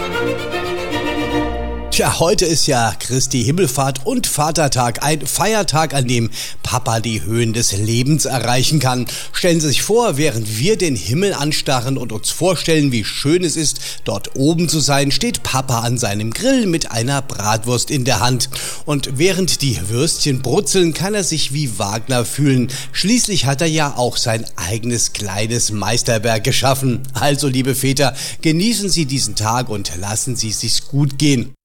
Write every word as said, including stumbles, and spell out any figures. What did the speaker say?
Tja, heute ist ja Christi Himmelfahrt und Vatertag, ein Feiertag, an dem Papa die Höhen des Lebens erreichen kann. Stellen Sie sich vor, während wir den Himmel anstarren und uns vorstellen, wie schön es ist, dort oben zu sein, steht Papa an seinem Grill mit einer Bratwurst in der Hand. Und während die Würstchen brutzeln, kann er sich wie Wagner fühlen. Schließlich hat er ja auch sein eigenes kleines Meisterwerk geschaffen. Also, liebe Väter, genießen Sie diesen Tag und lassen Sie es sich gut gehen.